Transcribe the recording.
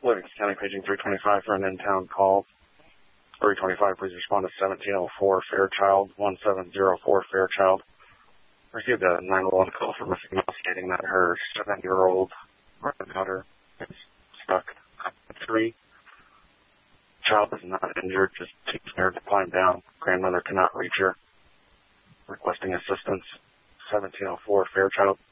Livingston County paging 325 for an in-town call. 325, please respond to 1704 Fairchild, 1704 Fairchild. Received a 911 call from a female stating that her 7-year-old granddaughter is stuck up a tree. Child is not injured, just too scared to climb down. Grandmother cannot reach her. Requesting assistance, 1704 Fairchild.